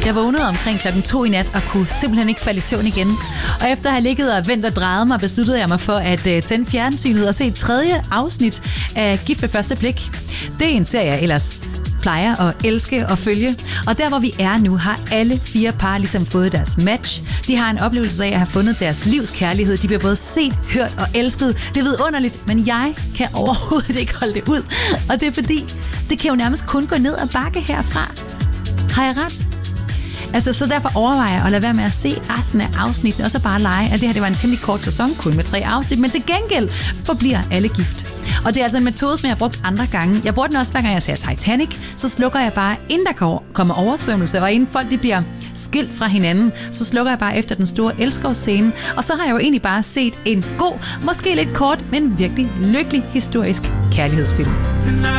Jeg vågnede omkring 2:00 i nat og kunne simpelthen ikke falde i søvn igen. Og efter at have ligget og ventet og drejet mig, besluttede jeg mig for at tænde fjernsynet og se 3. afsnit af Gift ved første blik. Det er en serie, jeg ellers plejer at elske og følge. Og der, hvor vi er nu, har alle 4 par ligesom fået deres match. De har en oplevelse af at have fundet deres livs kærlighed. De bliver både set, hørt og elsket. Det er vidunderligt, men jeg kan overhovedet ikke holde det ud. Og det er fordi, det kan jo nærmest kun gå ned og bakke herfra. Har jeg ret? Altså, så derfor overvejer jeg at lade være med at se resten af afsnittene, og så bare lege, at det her det var en temmelig kort sæson, kun med 3 afsnit, men til gengæld forbliver alle gift. Og det er altså en metode, som jeg har brugt andre gange. Jeg bruger den også, hver gang jeg ser Titanic, så slukker jeg bare, inden der kommer oversvømmelse, og inden folk de bliver skilt fra hinanden, så slukker jeg bare efter den store elskovsscene, og så har jeg jo egentlig bare set en god, måske lidt kort, men virkelig lykkelig historisk kærlighedsfilm.